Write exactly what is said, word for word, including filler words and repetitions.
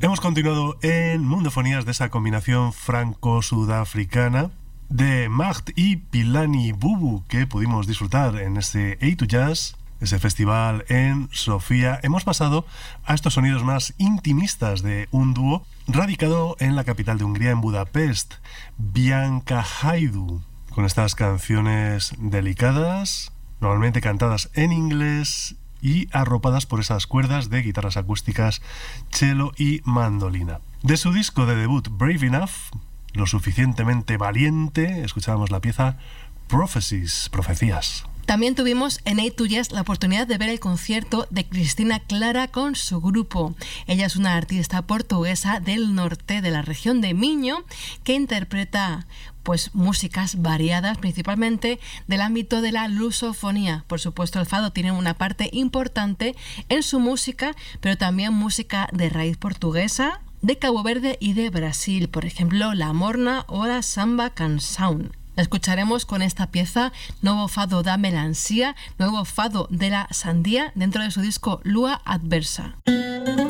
Hemos continuado en Mundofonías de esa combinación franco-sudafricana de Magd y Philani Bubu que pudimos disfrutar en este A to Jazz, ese festival en Sofía. Hemos pasado a estos sonidos más intimistas de un dúo radicado en la capital de Hungría, en Budapest, Bianca Haidu, con estas canciones delicadas, normalmente cantadas en inglés y arropadas por esas cuerdas de guitarras acústicas, cello y mandolina. De su disco de debut Brave Enough, lo suficientemente valiente, escuchábamos la pieza Prophecies, Profecías. También tuvimos en A to Jazz la oportunidad de ver el concierto de Cristina Clara con su grupo. Ella es una artista portuguesa del norte de la región de Minho que interpreta pues músicas variadas, principalmente del ámbito de la lusofonía. Por supuesto, el fado tiene una parte importante en su música, pero también música de raíz portuguesa, de Cabo Verde y de Brasil, por ejemplo, la morna o la samba canção. La escucharemos con esta pieza, Nuevo Fado da Melancia, Nuevo Fado de la Sandía, dentro de su disco Lua Adversa.